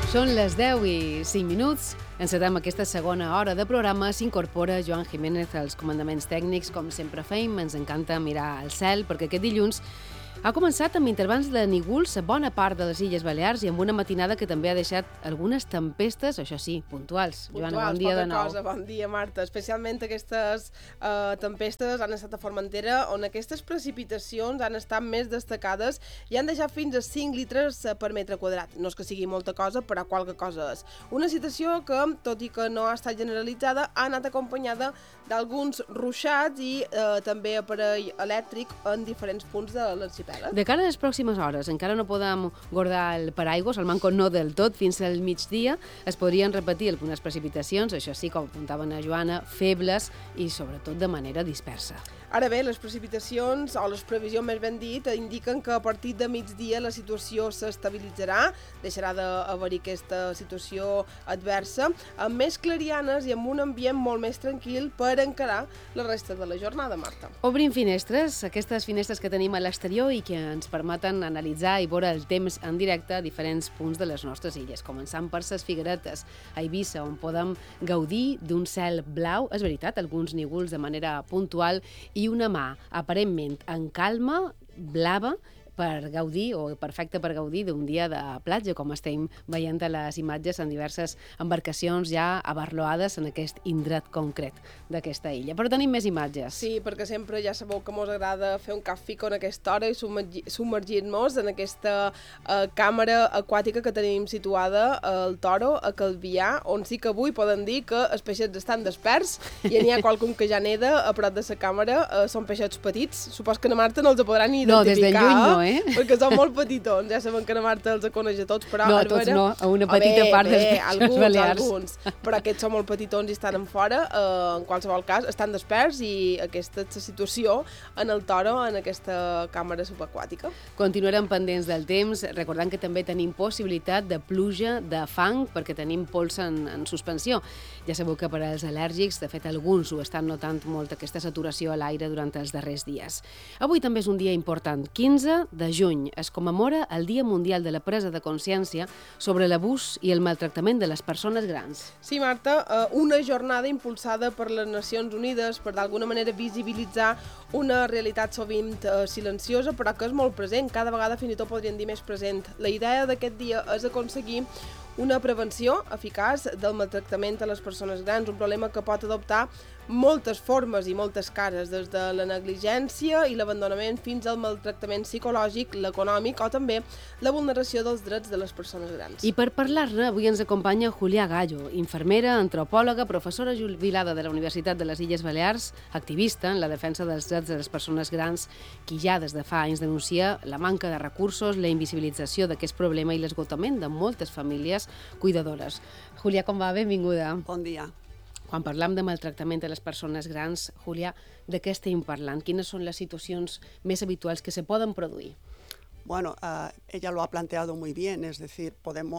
Són les 10 i 5 minuts. Encetem aquesta segona hora de programa. S'incorpora Joan Jiménez als comandaments tècnics. Com sempre fem, ens encanta mirar al cel, perquè aquest dilluns ha començat amb intervals de nígols a bona part de les Illes Balears i amb una matinada que també ha deixat algunes tempestes, això sí, puntuals. Joana, bon dia de nou. Bon dia, Marta. Especialment aquestes tempestes han estat a Formentera, on aquestes precipitacions han estat més destacades i han deixat fins a 5 litres per metre quadrat. No és que sigui molta cosa, però qualque cosa és. Una situació que, tot i que no ha estat generalitzada, ha anat acompanyada d'alguns ruixats i també aparell elèctric en diferents punts de l'arxipèlag. De cara a les pròximes hores, encara no podem guardar el paraigües, el manco no del tot, fins al migdia es podrien repetir algunes precipitacions, això sí, com apuntaven a Joana, febles i sobretot de manera dispersa. Ara bé, les precipitacions, o les previsions més ben dit, indiquen que a partir de migdia la situació s'estabilitzarà, deixarà d'haver-hi aquesta situació adversa, amb més clarianes i amb un ambient molt més tranquil per encarar la resta de la jornada, Marta. Obrim finestres, aquestes finestres que tenim a l'exterior i que ens permeten analitzar i veure el temps en directe a diferents punts de les nostres illes, començant per ses Figueretes, a Eivissa, on podem gaudir d'un cel blau, és veritat, alguns nígols de manera puntual, i una mà aparentment en calma, blava, per gaudir, o perfecte per gaudir d'un dia de platja, com estem veient a les imatges en diverses embarcacions ja abarloades en aquest indret concret d'aquesta illa. Però tenim més imatges. Sí, perquè sempre ja sabeu que mos agrada fer un càfico en aquesta hora i submergir-nos en aquesta càmera aquàtica que tenim situada al Toro, a Calvià, on sí que avui poden dir que els peixets estan desperts i n'hi ha qualcun que ja neda a prop de la càmera. Són peixets petits, supos que na Marta no els podrà ni identificar. No, des de lluny no, perquè són molt petitons, ja sabem que na Marta els coneix a tots, però... No, a tots no, a una petita part dels peixos balears. Alguns, però aquests són molt petitons i estan en fora, en qualsevol cas, estan desperts i aquesta és la situació en el Toro, en aquesta càmera subaquàtica. Continuarem pendents del temps, recordant que també tenim possibilitat de pluja, de fang, perquè tenim pols en suspensió. Ja sabeu que per als al·lèrgics, de fet alguns ho estan notant molt, aquesta saturació a l'aire durant els darrers dies. Avui també és un dia important, 15 de juny es commemora el Dia Mundial de la Presa de Consciència sobre l'abús i el maltractament de les persones grans. Sí, Marta, una jornada impulsada per les Nacions Unides per d'alguna manera visibilitzar una realitat sovint silenciosa, però que és molt present, cada vegada fins i tot podríem dir més present. La idea d'aquest dia és aconseguir una prevenció eficaç del maltractament a les persones grans, un problema que pot adoptar moltes formes i moltes cares, des de la negligència i l'abandonament fins al maltractament psicològic, l'econòmic o també la vulneració dels drets de les persones grans. I per parlar-ne, avui ens acompanya Julià Gallo, infermera, antropòloga, professora jubilada de la Universitat de les Illes Balears, activista en la defensa dels drets de les persones grans, qui ja des de fa anys denuncia la manca de recursos, la invisibilització d'aquest problema i l'esgotament de moltes famílies cuidadores. Julià, com va? Benvinguda. Bon dia. Quan parlam de maltractament de les persones grans, Julià, de què estem parlant? Quines son las situacions més habituals que se poden produir? Bueno, ella lo ha planteado muy bien, es decir,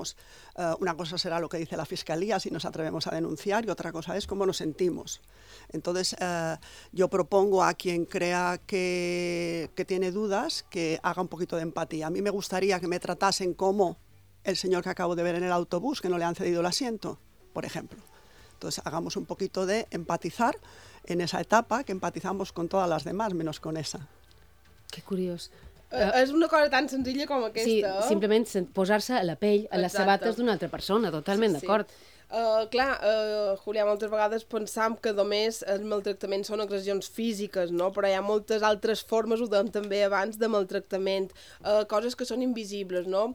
una cosa será lo que dice la Fiscalía si nos atrevemos a denunciar y otra cosa es cómo nos sentimos. Entonces, yo propongo a quien crea que tiene dudas que haga un poquito de empatía. A mí me gustaría que me tratasen como el señor que acabo de ver en el autobús, que no le han cedido el asiento, por ejemplo. Entonces, hagamos un poquito de empatizar en esa etapa, que empatizamos con todas las demás, menos con esa. Que curiós. És una cosa tan senzilla com aquesta. Sí, simplement posar-se a la pell, a les sabates d'una altra persona, totalment d'acord. Julià, moltes vegades pensam que només els maltractaments són agressions físiques, no? Però hi ha moltes altres formes, ho dèiem també abans, de maltractament, coses que són invisibles, no?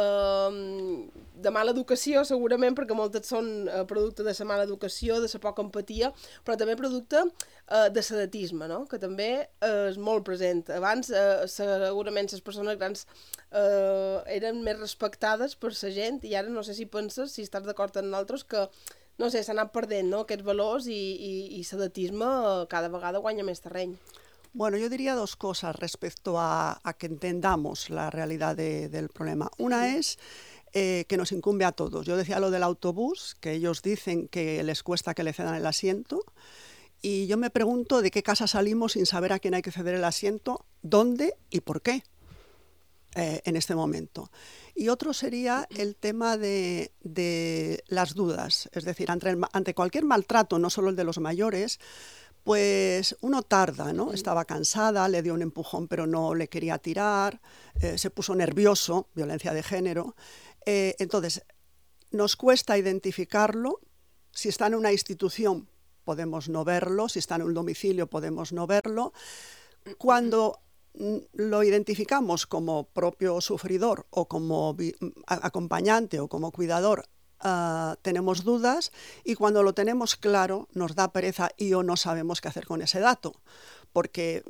De mala educació, segurament, perquè moltes són producte de la mala educació, de la poca empatia, però també producte de sedatisme, no? Que també és molt present. Abans, segurament, les persones grans eren més respectades per la gent i ara no sé si penses, si estàs d'acord amb nosaltres, que no sé, s'ha anat perdent, no?, aquests valors i sedatisme cada vegada guanya més terreny. Bueno, yo diría dos cosas respecto a que entendamos la realidad del problema. Una es que nos incumbe a todos. Yo decía lo del autobús, que ellos dicen que les cuesta que le cedan el asiento, y yo me pregunto de qué casa salimos sin saber a quién hay que ceder el asiento, dónde y por qué. en este momento. Y otro sería el tema de las dudas. Es decir, ante cualquier maltrato, no solo el de los mayores, pues uno tarda, ¿no? Estaba cansada, le dio un empujón pero no le quería tirar, se puso nervioso, violencia de género. Entonces, nos cuesta identificarlo. Si está en una institución, podemos no verlo. Si está en un domicilio, podemos no verlo. Cuando lo identificamos como propio sufridor o como acompañante o como cuidador, tenemos dudas, y cuando lo tenemos claro nos da pereza y o no sabemos qué hacer con ese dato, porque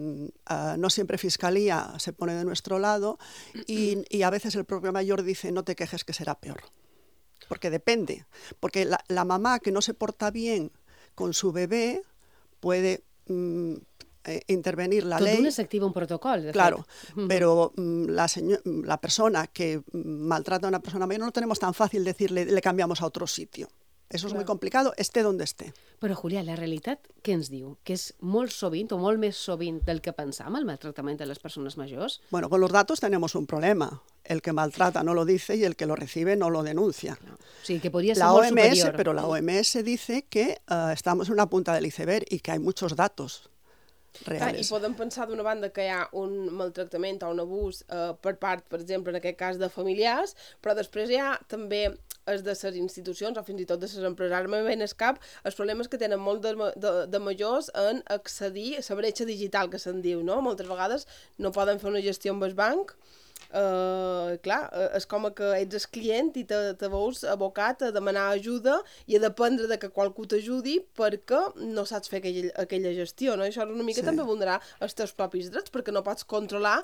no siempre Fiscalía se pone de nuestro lado y a veces el propio mayor dice no te quejes que será peor, porque depende, porque la mamá que no se porta bien con su bebé puede intervenir la ley. Tot d'una s'activa un protocol, de claro, fet. pero la persona que maltrata a una persona mayor no lo tenemos tan fácil decirle le cambiamos a otro sitio. Eso es muy complicado, esté donde esté. Però, Julià, la realitat què ens diu? Que és molt sovint, o molt més sovint del que pensam, el maltractament de les persones majors? Bueno, con los datos tenemos un problema. El que maltrata no lo dice y el que lo recibe no lo denuncia. No. O sigui, que podria ser La molt OMS, superior. pero la OMS dice que estamos en una punta del iceberg y que hay muchos datos reales. I podem pensar d'una banda que hi ha un maltractament o un abús per part, per exemple, en aquest cas de familiars, però després hi ha també els de les institucions o fins i tot de les empreses. Ara me ven el cap els problemes que tenen molt de majors en accedir a la bretxa digital, que se'n diu, no? Moltes vegades no poden fer una gestió amb el banc. Clar, és com que ets el client i te veus abocat a demanar ajuda i a dependre de que qualcú t'ajudi perquè no saps fer aquella gestió, no? I això és una mica també vulnerar els teus propis drets, perquè no pots controlar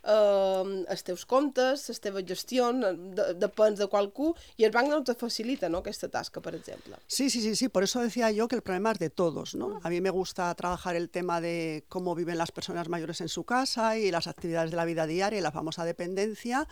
els teus comptes, les teves gestions, depens de qualcú, i el banc no te facilita, no?, aquesta tasca, per exemple. Sí, por eso decía yo que el problema es de todos, ¿no? A mí me gusta trabajar el tema de cómo viven las personas mayores en su casa y las actividades de la vida diaria y la famosa dependencia.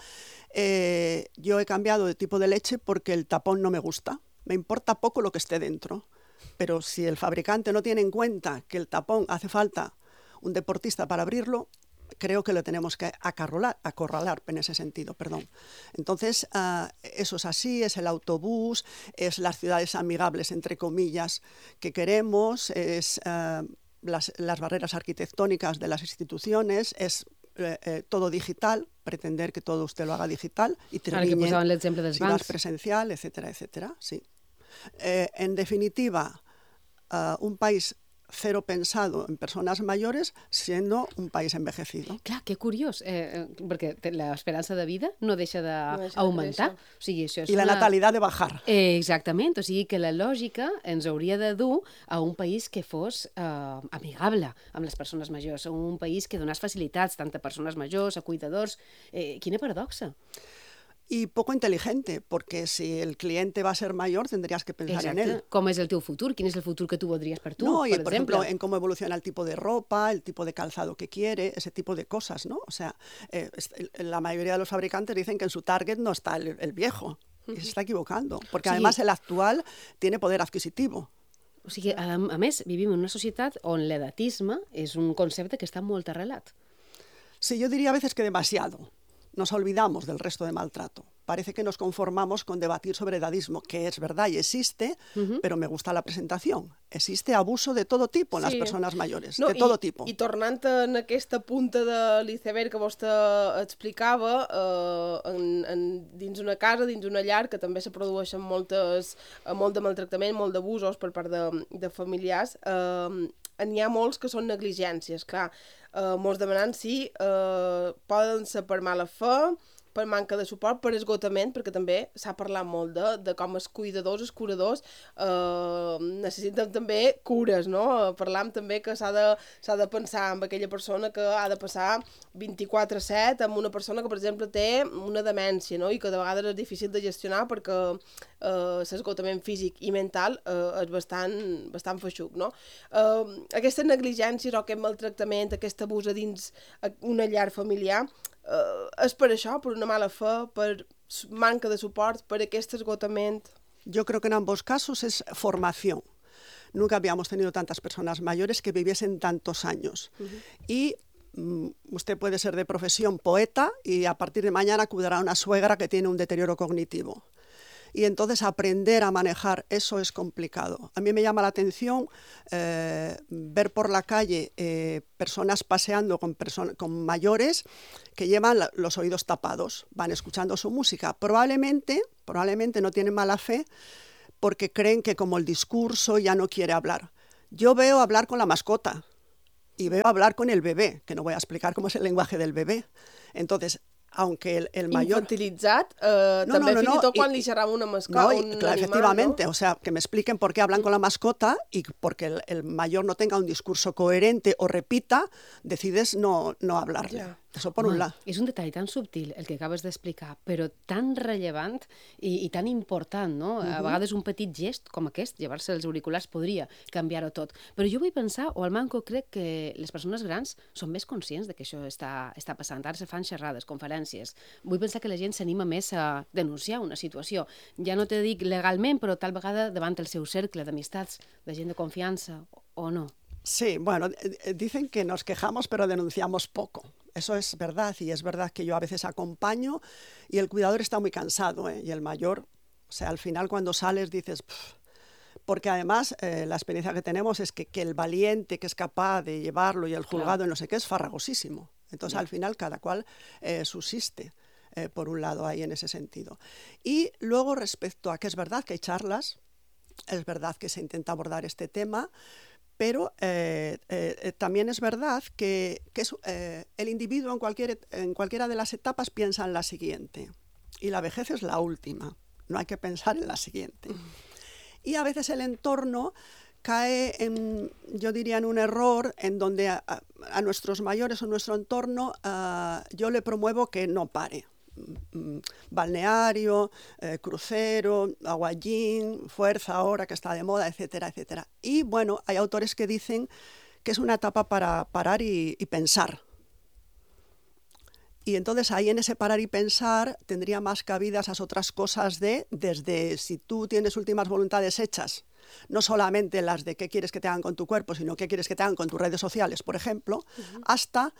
Yo he cambiado de tipo de leche porque el tapón no me gusta. Me importa poco lo que esté dentro. Pero si el fabricante no tiene en cuenta que el tapón hace falta un deportista para abrirlo, creo que lo tenemos que acorralar en ese sentido, perdón. Entonces, eso es así, es el autobús, es las ciudades amigables, entre comillas, que queremos, es las barreras arquitectónicas de las instituciones, es todo digital, pretender que todo usted lo haga digital y termine que posaven l'exemple dels si vas bancs. presencial, etcétera, etcétera. Sí. En definitiva, un país cero pensado en personas mayores siendo un país envejecido. Clar, que curiós, perquè l'esperança de vida no deixa d'augmentar. O sigui, això és I la natalitat de bajar. Exactament, o sigui que la lògica ens hauria de dur a un país que fos amigable amb les persones majors, a un país que donés facilitats tant a persones majors, a cuidadors. Quina paradoxa. Y poco inteligente, porque si el cliente va a ser mayor, tendrías que pensar en él. Com és el teu futur? Quin és el futur que tu voldries per tu, No, per y por exemple? ejemplo, en cómo evoluciona el tipo de ropa, el tipo de calzado que quiere, ese tipo de cosas, ¿no? O sea, la mayoría de los fabricantes dicen que en su target no está el viejo, y se está equivocando, porque además el actual tiene poder adquisitivo. O sigui, a més, vivim en una societat on l'edatisme és un concepte que està molt arrelat. Sí, yo diría a veces que demasiado. Nos olvidamos del resto de maltrato. Parece que nos conformamos con debatir sobre edadismo, que es verdad y existe, pero me gusta la presentación. Existe abuso de todo tipo en las personas mayores, de todo tipo. I tornant en aquesta punta de l'iceberg que vostè explicava, dins una casa, dins una llar, que també se produeixen molt de maltractament, molt d'abusos per part de familiars, n'hi ha molts que són negligències, clar. Molts demanant si poden ser per mala fe, per manca de suport, per esgotament, perquè també s'ha parlat molt de com els cuidadors, els curadors necessiten també cures, no? Parlam també que s'ha de pensar en aquella persona que ha de passar 24/7 amb una persona que, per exemple, té una demència, no? I que de vegades és difícil de gestionar perquè l'esgotament físic i mental és bastant feixuc, no? Aquestes negligències o aquest maltractament, aquest abús a dins una llar familiar, és per això, per una mala fe, per manca de suport, per aquest esgotament? Yo creo que en ambos casos es formación. Nunca habíamos tenido tantas personas mayores que viviesen tantos años. Y usted puede ser de profesión poeta y a partir de mañana cuidará a una suegra que tiene un deterioro cognitivo. Y entonces aprender a manejar eso es complicado. A mí me llama la atención ver por la calle personas paseando con mayores que llevan los oídos tapados, van escuchando su música. Probablemente no tienen mala fe porque creen que como el discurso ya no quiere hablar. Yo veo hablar con la mascota y veo hablar con el bebé, que no voy a explicar cómo es el lenguaje del bebé. Entonces, aunque el mayor... Infantilitzat, també fins i tot quan li xerrava una mascota, un claro, animal, efectivamente, ¿no? o sea, que me expliquen por qué hablan con la mascota y porque el mayor no tenga un discurso coherente o repita, decides no hablarle. Ja. Eso por un lado. És un detall tan subtil el que acabes d'explicar, però tan rellevant i tan important, no? A vegades un petit gest com aquest, llevar-se els auriculars, podria canviar-ho tot. Però jo vull pensar, o almenys crec que les persones grans són més conscients de que això està passant. Ara se fan xerrades, conferències. Vull pensar que la gent s'anima més a denunciar una situació. Ja no te dic legalment, però tal vegada davant el seu cercle d'amistats, de gent de confiança, o no. Sí, bueno, dicen que nos quejamos pero denunciamos poco. Eso es verdad, y es verdad que yo a veces acompaño y el cuidador está muy cansado, y el mayor, o sea, al final cuando sales dices... Pff, porque además la experiencia que tenemos es que el valiente que es capaz de llevarlo y el juzgado en no sé qué es farragosísimo. Entonces al final cada cual subsiste, por un lado ahí en ese sentido. Y luego respecto a que es verdad que hay charlas, es verdad que se intenta abordar este tema, pero también es verdad que el individuo en cualquiera de las etapas piensa en la siguiente, y la vejez es la última, no hay que pensar en la siguiente. Y a veces el entorno cae yo diría, en un error en donde a nuestros mayores o nuestro entorno yo le promuevo que no pare. Balneario, crucero, aguayín, fuerza ahora que está de moda, etcétera, etcétera. Y bueno, hay autores que dicen que es una etapa para parar y pensar. Y entonces ahí en ese parar y pensar tendría más cabida esas otras cosas desde si tú tienes últimas voluntades hechas, no solamente las de qué quieres que te hagan con tu cuerpo, sino qué quieres que te hagan con tus redes sociales, por ejemplo, hasta...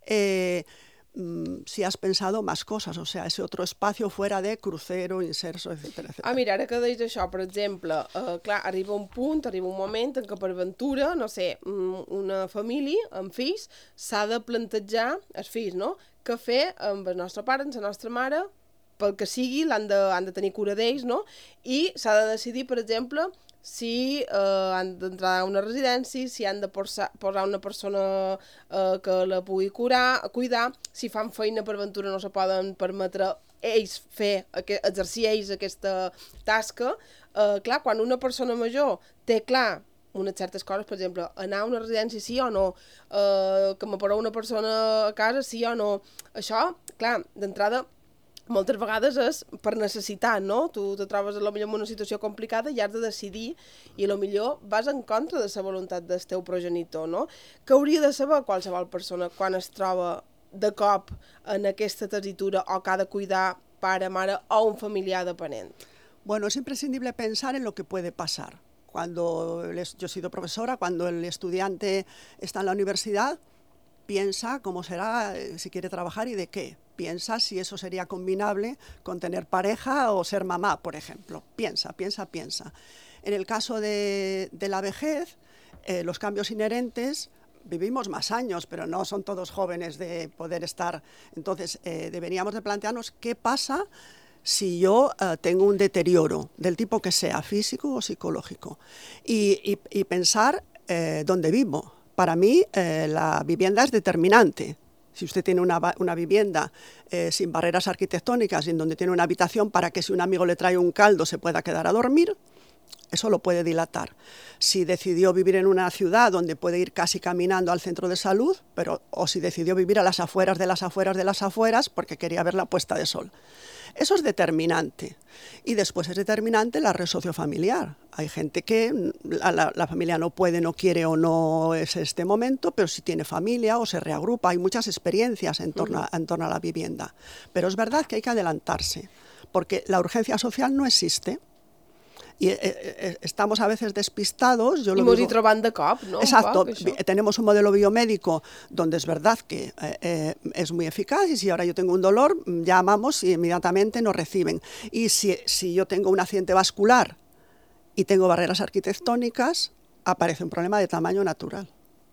si has pensado más cosas, o sea, ese otro espacio fuera de crucero, inserso, etcétera, etcétera. Mira, ara que deies això, per exemple, clar, arriba un moment en què per ventura, no sé, una família amb fills s'ha de plantejar, els fills, no?, què fer amb el nostre pare, amb la nostra mare, pel que sigui, han de tenir cura d'ells, no?, i s'ha de decidir, per exemple, si han d'entrar a una residència, si han de posar una persona que la pugui cuidar, si fan feina per ventura no se poden permetre ells exercir ells aquesta tasca. Clar, quan una persona major té clar unes certes coses, per exemple, anar a una residència sí o no, que m'apareu una persona a casa sí o no, això, clar, d'entrada, moltes vegades és per necessitat, no? Tu te trobes potser en una situació complicada i has de decidir i potser vas en contra de la voluntat del teu progenitor, no? Què hauria de saber qualsevol persona quan es troba de cop en aquesta tessitura o que ha de cuidar pare, mare o un familiar dependent? Bueno, es imprescindible pensar en lo que puede pasar. Yo he sido profesora, cuando el estudiante está en la universidad, piensa cómo será, si quiere trabajar y de qué. Piensa si eso sería combinable con tener pareja o ser mamá, por ejemplo. Piensa. En el caso de la vejez, los cambios inherentes, vivimos más años, pero no son todos jóvenes de poder estar. Entonces, deberíamos de plantearnos qué pasa si yo tengo un deterioro, del tipo que sea, físico o psicológico, y pensar dónde vivo. Para mí, la vivienda es determinante. Si usted tiene una vivienda sin barreras arquitectónicas y en donde tiene una habitación para que si un amigo le trae un caldo se pueda quedar a dormir, eso lo puede dilatar. Si decidió vivir en una ciudad donde puede ir casi caminando al centro de salud, o si decidió vivir a las afueras de las afueras de las afueras porque quería ver la puesta de sol. Eso es determinante. Y después es determinante la red sociofamiliar. Hay gente que la familia no puede, no quiere o no es este momento, pero si tiene familia o se reagrupa. Hay muchas experiencias en torno a la vivienda. Pero es verdad que hay que adelantarse, porque la urgencia social no existe. Y estamos a veces despistados. Yo y lo nos digo, hi trobant de cop, ¿no? exacto, Un poc, tenemos un modelo biomédico donde es verdad que es muy eficaz y si ahora yo tengo un dolor, llamamos y inmediatamente nos reciben. Y si yo tengo un accidente vascular y tengo barreras arquitectónicas, aparece un problema de tamaño natural.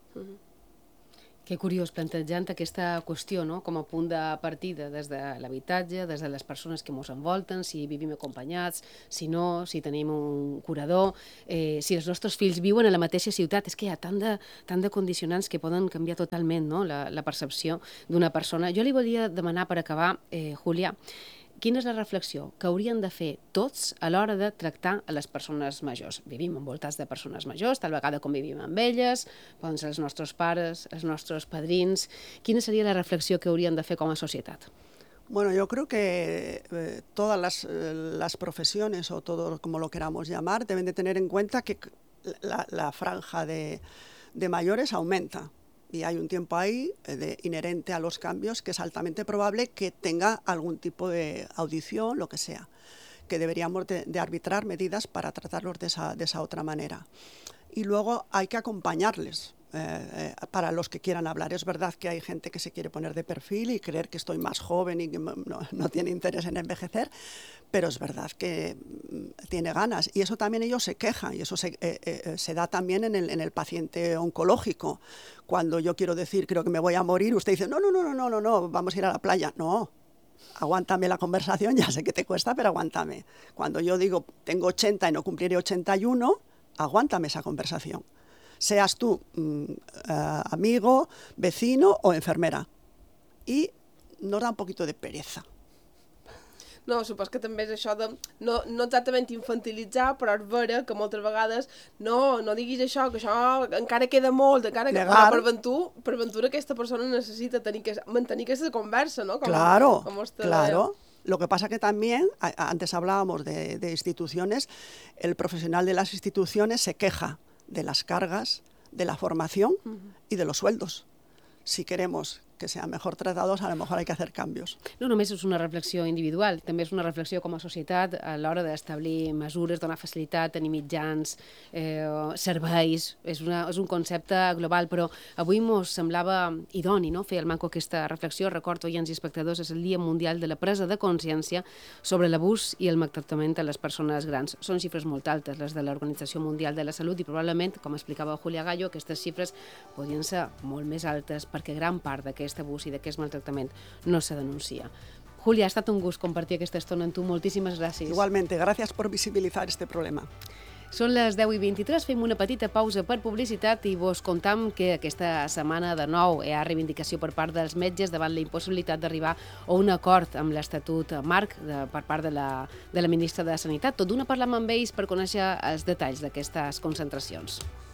Que curiós, plantejant aquesta qüestió, no?, com a punt de partida des de l'habitatge, des de les persones que ens envolten, si vivim acompanyats, si no, si tenim un curador, si els nostres fills viuen a la mateixa ciutat. És que hi ha tant de condicionants que poden canviar totalment, no?, la percepció d'una persona. Jo li volia demanar, per acabar, Júlia, quina és la reflexió que haurien de fer tots a l'hora de tractar a les persones majors? Vivim envoltats de persones majors, tal vegada com vivim amb elles, poden ser els nostres pares, els nostres padrins. Quina seria la reflexió que haurien de fer com a societat? Bueno, yo creo que todas las profesiones, o todo como lo queramos llamar, deben de tener en cuenta que la franja de mayores aumenta. Y hay un tiempo ahí inherente a los cambios que es altamente probable que tenga algún tipo de audición, lo que sea, que deberíamos de arbitrar medidas para tratarlos de esa otra manera. Y luego hay que acompañarles. Para los que quieran hablar. Es verdad que hay gente que se quiere poner de perfil y creer que estoy más joven y que no tiene interés en envejecer, pero es verdad que tiene ganas y eso también ellos se quejan y eso se da también en el paciente oncológico. Cuando yo quiero decir creo que me voy a morir, usted dice no, vamos a ir a la playa. No, aguántame la conversación, ya sé que te cuesta, pero aguántame. Cuando yo digo tengo 80 y no cumpliré 81, aguántame esa conversación. Seas tú amigo, vecino o enfermera. I nos da un poquito de pereza. No, supos que també és això de no exactament infantilitzar, però és vera que moltes vegades no diguis això, que això encara queda molt, encara que per ventura aquesta persona necessita mantenir aquesta conversa, ¿no? Claro. Lo que pasa que también, antes hablábamos de instituciones, el profesional de las instituciones se queja de las cargas, de la formación y de los sueldos. Si queremos que sean mejor tratados, a lo mejor hay que hacer cambios. No només és una reflexió individual, també és una reflexió com a societat a l'hora d'establir mesures, donar facilitat, tenir mitjans, serveis, és un concepte global, però avui mos semblava idoni, no?, fer al manco aquesta reflexió. Recordo, oients i espectadors, és el Dia Mundial de la Presa de Consciència sobre l'abús i el maltractament a les persones grans. Són xifres molt altes, les de l'Organització Mundial de la Salut, i probablement, com explicava Júlia Gallo, aquestes xifres podrien ser molt més altes perquè gran part d'aquest abús i d'aquest maltractament no se denuncia. Júlia, ha estat un gust compartir aquesta estona amb tu. Moltíssimes gràcies. Igualmente, gracias por visibilizar este problema. Són les 10:23, fem una petita pausa per publicitat i vos contam que aquesta setmana de nou hi ha reivindicació per part dels metges davant la impossibilitat d'arribar a un acord amb l'Estatut Marc per part de la ministra de Sanitat. Tot d'una parlam amb ells per conèixer els detalls d'aquestes concentracions.